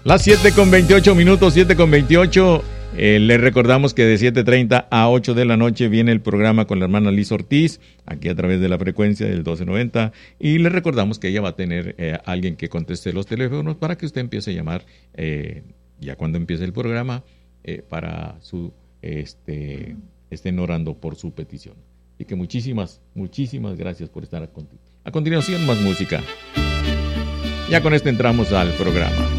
Las 7:28, 7:28. Les recordamos que de 7:30 a 8 de la noche viene el programa con la hermana Liz Ortiz, aquí a través de la frecuencia del 1290. Y les recordamos que ella va a tener alguien que conteste los teléfonos para que usted empiece a llamar ya cuando empiece el programa para su estén orando por su petición. Así que muchísimas gracias por estar aquí. A continuación, más música. Ya con esto entramos al programa.